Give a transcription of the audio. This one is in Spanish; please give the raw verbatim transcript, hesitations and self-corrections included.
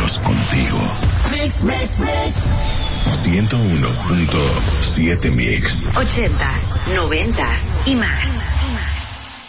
momentos contigo. Mix, mix, mix. ciento uno punto siete Mix. Ochentas, noventas y más.